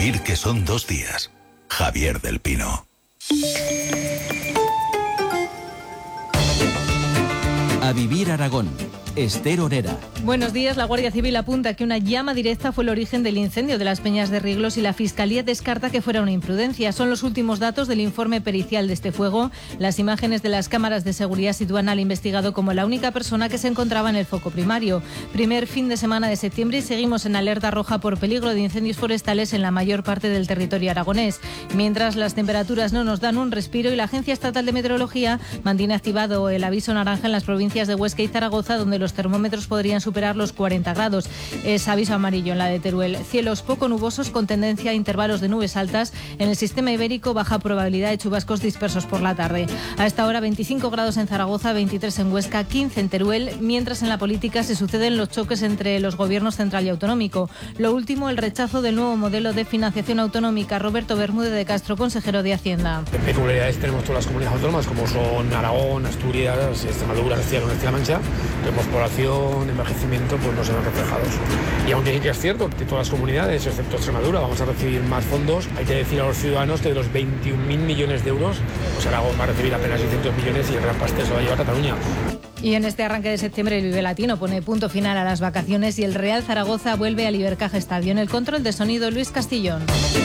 vivir que son 2 días. Javier del Pino. A vivir Aragón. Esther Orera. Buenos días. La Guardia Civil apunta que una llama directa fue el origen del incendio de las Peñas de Riglos y la Fiscalía descarta que fuera una imprudencia. Son los últimos datos del informe pericial de este fuego. Las imágenes de las cámaras de seguridad sitúan al investigado como la única persona que se encontraba en el foco primario. Primer fin de semana de septiembre y seguimos en alerta roja por peligro de incendios forestales en la mayor parte del territorio aragonés. Mientras las temperaturas no nos dan un respiro y la Agencia Estatal de Meteorología mantiene activado el aviso naranja en las provincias de Huesca y Zaragoza, donde los termómetros podrían superar los 40 grados. Es aviso amarillo en la de Teruel. Cielos poco nubosos con tendencia a intervalos de nubes altas. En el sistema ibérico, baja probabilidad de chubascos dispersos por la tarde. A esta hora 25 grados en Zaragoza, 23 en Huesca, 15 en Teruel, mientras en la política se suceden los choques entre los gobiernos central y autonómico. Lo último, el rechazo del nuevo modelo de financiación autonómica. Roberto Bermúdez de Castro, consejero de Hacienda. Peculiaridades tenemos todas las comunidades autónomas, como son Aragón, Asturias, Extremadura, Castilla-La Mancha. Tenemos población, envejecimiento, pues no se ven reflejados. Y aunque sí que es cierto que todas las comunidades, excepto Extremadura, vamos a recibir más fondos, hay que decir a los ciudadanos que de los 21.000 millones de euros, pues Aragón va a recibir apenas 600 millones y el gran pastel se lo va a llevar a Cataluña. Y en este arranque de septiembre el Vive Latino pone punto final a las vacaciones y el Real Zaragoza vuelve al Ibercaja Estadio. En el control de sonido, Luis Castillón.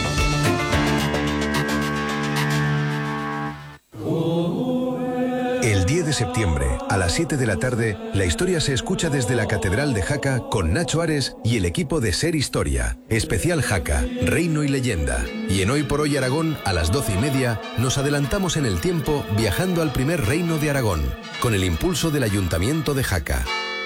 El 10 de septiembre, a las 7 de la tarde, la historia se escucha desde la Catedral de Jaca con Nacho Ares y el equipo de Ser Historia. Especial Jaca, Reino y Leyenda. Y en Hoy por Hoy Aragón, a las 12:30, nos adelantamos en el tiempo viajando al primer reino de Aragón, con el impulso del Ayuntamiento de Jaca.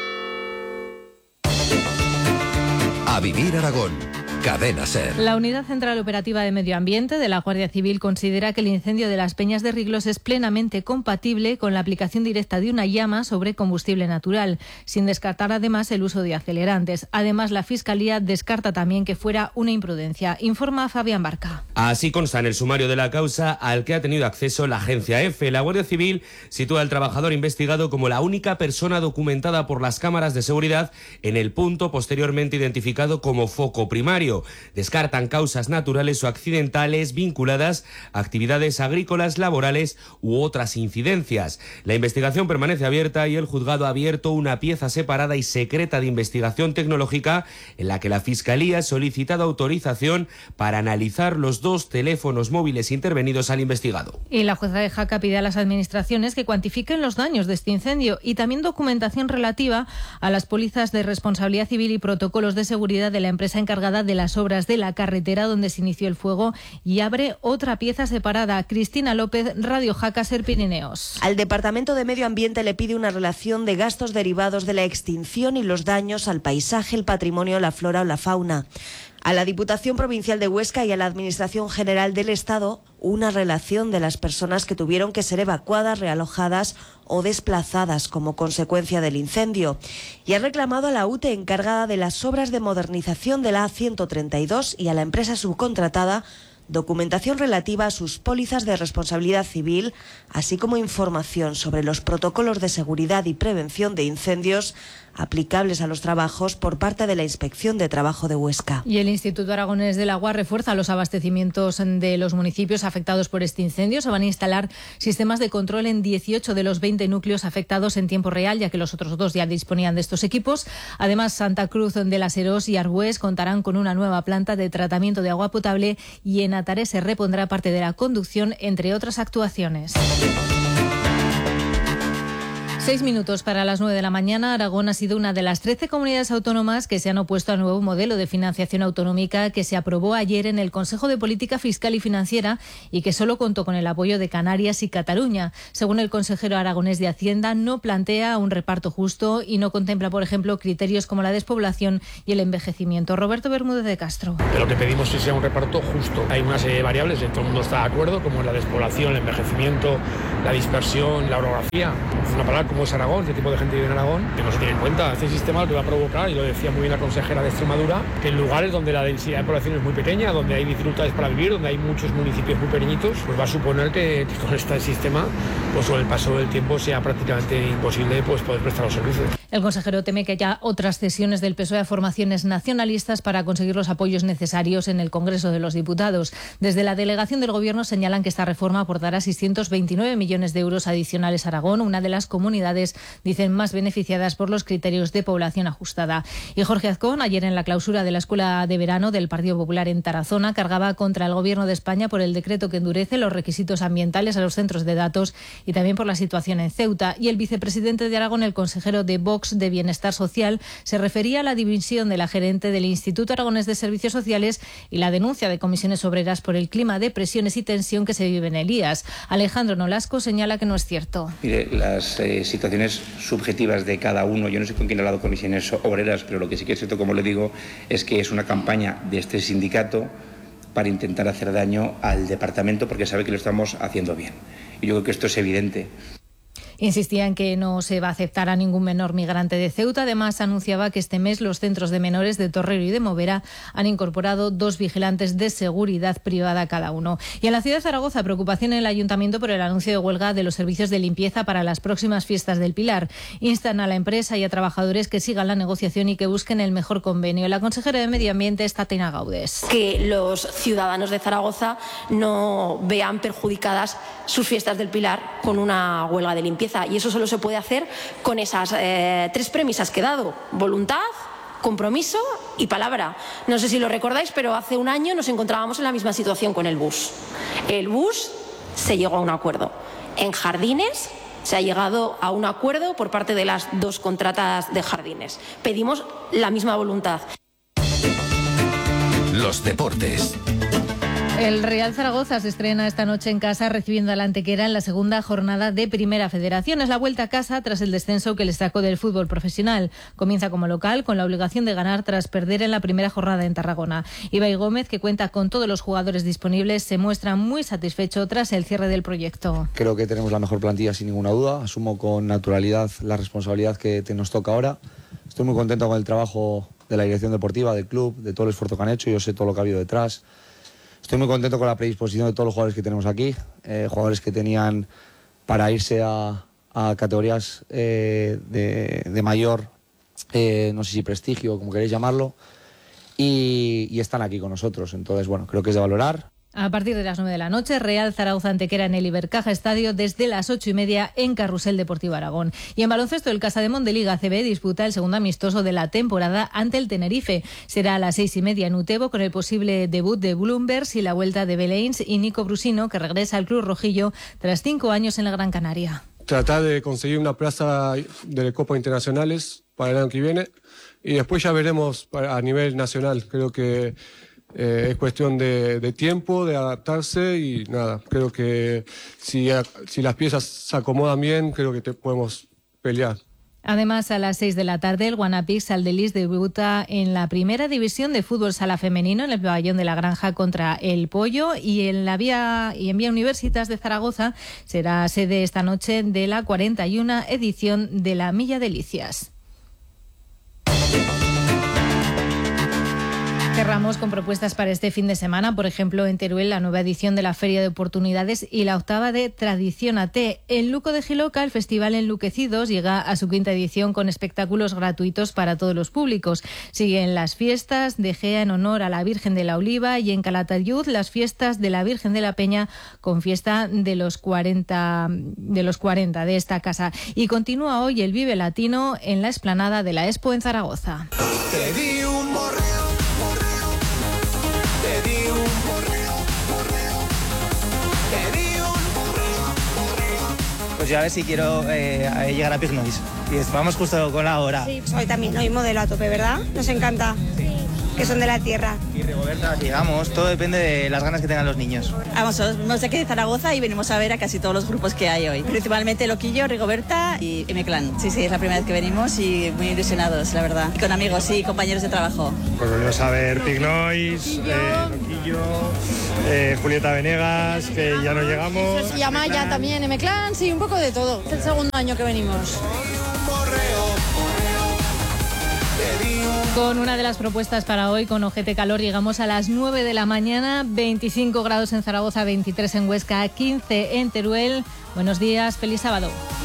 A vivir Aragón. Cadena Ser. La Unidad Central Operativa de Medio Ambiente de la Guardia Civil considera que el incendio de las Peñas de Riglos es plenamente compatible con la aplicación directa de una llama sobre combustible natural, sin descartar además el uso de acelerantes. Además, la Fiscalía descarta también que fuera una imprudencia. Informa Fabián Barca. Así consta en el sumario de la causa al que ha tenido acceso la Agencia EFE. La Guardia Civil sitúa al trabajador investigado como la única persona documentada por las cámaras de seguridad en el punto posteriormente identificado como foco primario. Descartan causas naturales o accidentales vinculadas a actividades agrícolas, laborales u otras incidencias. La investigación permanece abierta y el juzgado ha abierto una pieza separada y secreta de investigación tecnológica en la que la Fiscalía ha solicitado autorización para analizar los 2 teléfonos móviles intervenidos al investigado. Y la jueza de Jaca pide a las administraciones que cuantifiquen los daños de este incendio y también documentación relativa a las pólizas de responsabilidad civil y protocolos de seguridad de la empresa encargada de las obras de la carretera donde se inició el fuego, y abre otra pieza separada. Cristina López, Radio Jaca, Ser Pirineos. Al Departamento de Medio Ambiente le pide una relación de gastos derivados de la extinción y los daños al paisaje, el patrimonio, la flora o la fauna. A la Diputación Provincial de Huesca y a la Administración General del Estado, una relación de las personas que tuvieron que ser evacuadas, realojadas o desplazadas como consecuencia del incendio. Y ha reclamado a la UTE encargada de las obras de modernización de la A132 y a la empresa subcontratada documentación relativa a sus pólizas de responsabilidad civil, así como información sobre los protocolos de seguridad y prevención de incendios aplicables a los trabajos por parte de la Inspección de Trabajo de Huesca. Y el Instituto Aragonés del Agua refuerza los abastecimientos de los municipios afectados por este incendio. Se van a instalar sistemas de control en 18 de los 20 núcleos afectados en tiempo real, ya que los otros 2 ya disponían de estos equipos. Además, Santa Cruz de las Herós y Argüés contarán con una nueva planta de tratamiento de agua potable y en Atarés se repondrá parte de la conducción, entre otras actuaciones. 6 minutos para las 9 de la mañana. Aragón ha sido una de las 13 comunidades autónomas que se han opuesto al nuevo modelo de financiación autonómica que se aprobó ayer en el Consejo de Política Fiscal y Financiera y que solo contó con el apoyo de Canarias y Cataluña. Según el consejero aragonés de Hacienda, no plantea un reparto justo y no contempla, por ejemplo, criterios como la despoblación y el envejecimiento. Roberto Bermúdez de Castro. Lo que pedimos es que sea un reparto justo. Hay una serie de variables que todo el mundo está de acuerdo, como la despoblación, el envejecimiento, la dispersión, la orografía. Es una palabra como es Aragón, qué tipo de gente vive en Aragón, que no se tiene en cuenta. Este sistema lo que va a provocar, y lo decía muy bien la consejera de Extremadura, que en lugares donde la densidad de población es muy pequeña, donde hay dificultades para vivir, donde hay muchos municipios muy pequeñitos, pues va a suponer que con este sistema, pues con el paso del tiempo sea prácticamente imposible pues poder prestar los servicios. El consejero teme que haya otras cesiones del PSOE a formaciones nacionalistas para conseguir los apoyos necesarios en el Congreso de los Diputados. Desde la delegación del Gobierno señalan que esta reforma aportará 629 millones de euros adicionales a Aragón, una de las comunidades, dicen, más beneficiadas por los criterios de población ajustada. Y Jorge Azcón, ayer en la clausura de la Escuela de Verano del Partido Popular en Tarazona, cargaba contra el Gobierno de España por el decreto que endurece los requisitos ambientales a los centros de datos y también por la situación en Ceuta. Y el vicepresidente de Aragón, el consejero de Vox de Bienestar Social, se refería a la dimisión de la gerente del Instituto Aragonés de Servicios Sociales y la denuncia de comisiones obreras por el clima de presiones y tensión que se vive en el IAS. Alejandro Nolasco señala que no es cierto. Mire, las situaciones subjetivas de cada uno, yo no sé con quién ha hablado comisiones obreras, pero lo que sí que es cierto, como le digo, es que es una campaña de este sindicato para intentar hacer daño al departamento porque sabe que lo estamos haciendo bien. Y yo creo que esto es evidente. Insistía en que no se va a aceptar a ningún menor migrante de Ceuta. Además, anunciaba que este mes los centros de menores de Torrero y de Movera han incorporado 2 vigilantes de seguridad privada cada uno. Y en la ciudad de Zaragoza, preocupación en el ayuntamiento por el anuncio de huelga de los servicios de limpieza para las próximas fiestas del Pilar. Instan a la empresa y a trabajadores que sigan la negociación y que busquen el mejor convenio. La consejera de Medio Ambiente es Tatiana Gaudes. Que los ciudadanos de Zaragoza no vean perjudicadas sus fiestas del Pilar con una huelga de limpieza. Y eso solo se puede hacer con esas 3 premisas que he dado: voluntad, compromiso y palabra. No sé si lo recordáis, pero hace un año nos encontrábamos en la misma situación con el bus. El bus se llegó a un acuerdo. En Jardines se ha llegado a un acuerdo por parte de las 2 contratas de Jardines. Pedimos la misma voluntad. Los deportes. El Real Zaragoza se estrena esta noche en casa recibiendo a la Antequera en la segunda jornada de Primera Federación. Es la vuelta a casa tras el descenso que les sacó del fútbol profesional. Comienza como local con la obligación de ganar tras perder en la primera jornada en Tarragona. Ibai Gómez, que cuenta con todos los jugadores disponibles, se muestra muy satisfecho tras el cierre del proyecto. Creo que tenemos la mejor plantilla sin ninguna duda. Asumo con naturalidad la responsabilidad que nos toca ahora. Estoy muy contento con el trabajo de la dirección deportiva, del club, de todo el esfuerzo que han hecho. Yo sé todo lo que ha habido detrás. Estoy muy contento con la predisposición de todos los jugadores que tenemos aquí, jugadores que tenían para irse a categorías de mayor, no sé si prestigio, como queréis llamarlo, y están aquí con nosotros. Entonces, bueno, creo que es de valorar. A partir de las 9 de la noche, Real Zaragoza Antequera en el Ibercaja Estadio desde las 8:30 en Carrusel Deportivo Aragón. Y en baloncesto, el Casademont de Liga ACB disputa el segundo amistoso de la temporada ante el Tenerife. Será a las 6:30 en Utebo con el posible debut de Bloomberg y la vuelta de Beleins y Nico Brusino, que regresa al club rojillo tras 5 años en la Gran Canaria. Tratar de conseguir una plaza de Copa Internacionales para el año que viene y después ya veremos a nivel nacional. Creo que es cuestión de tiempo, de adaptarse y nada, creo que si las piezas se acomodan bien, creo que podemos pelear. Además, a las 6 de la tarde, el Guanapix Saldelis debuta en la primera división de fútbol sala femenino en el pabellón de la Granja contra el Pollo y en Vía Universitas de Zaragoza será sede esta noche de la 41 edición de la Milla Delicias. Cerramos con propuestas para este fin de semana. Por ejemplo, en Teruel, la nueva edición de la Feria de Oportunidades y la 8ª de Tradiciónate. En Luco de Jiloca, el Festival Enluquecidos llega a su 5ª edición con espectáculos gratuitos para todos los públicos. Siguen las fiestas de Gea en honor a la Virgen de la Oliva y en Calatayud las fiestas de la Virgen de la Peña con fiesta de los 40 de esta casa. Y continúa hoy el Vive Latino en la explanada de la Expo en Zaragoza. Te di un borreo. Pues yo a ver si quiero llegar a Pignois. Y vamos justo con la hora. Sí, hoy también, hoy modelo a tope, ¿verdad? Nos encanta. Sí. Que son de la tierra. Y Rigoberta, llegamos, todo depende de las ganas que tengan los niños. Vamos, somos de aquí de Zaragoza y venimos a ver a casi todos los grupos que hay hoy. Principalmente Loquillo, Rigoberta y M-Clan. Sí, es la primera vez que venimos y muy ilusionados, la verdad. Y con amigos, sí, compañeros de trabajo. Pues venimos a ver Pignois, Loquillo, Julieta Venegas, que ya no llegamos. Y Amaya también, M-Clan, sí, un poco de todo. Es el segundo año que venimos. Con una de las propuestas para hoy, con Ojete Calor, llegamos a las 9 de la mañana, 25 grados en Zaragoza, 23 en Huesca, 15 en Teruel. Buenos días, feliz sábado.